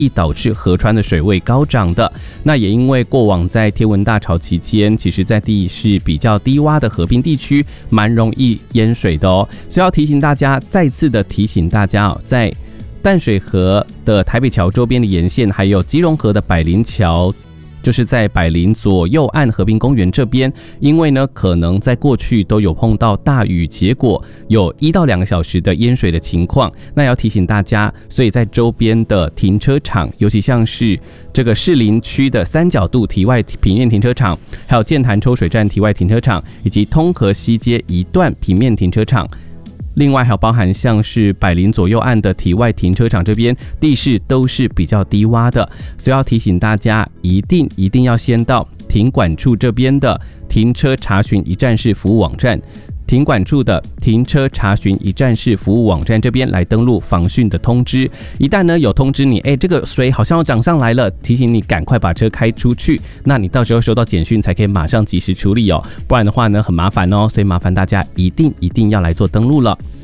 易导致河川的水位高涨的。那也因为过往在天文大潮期间，其实在地势比较低洼的河滨地区蛮容易淹水的哦，所以要提醒大家，再次的提醒大家哦，在淡水河的台北桥周边的沿线，还有基隆河的百灵桥，就是在百灵左右岸河滨公园这边，因为呢可能在过去都有碰到大雨，结果有1到2个小时的淹水的情况，那要提醒大家，所以在周边的停车场，尤其像是这个士林区的三角渡堤外平面停车场，还有剑潭抽水站堤外停车场，以及通河西街一段平面停车场，另外还有包含像是百灵左右岸的堤外停车场，这边地势都是比较低洼的，所以要提醒大家一定要先到停管处这边的停车查询一站式服务网站，停管处的停车查询一站式服务网站这边来登录防汛的通知，一旦呢有通知你，这个水好像要涨上来了，提醒你赶快把车开出去，那你到时候收到简讯才可以马上及时处理哦，不然的话呢很麻烦哦，所以麻烦大家一定要来做登录了。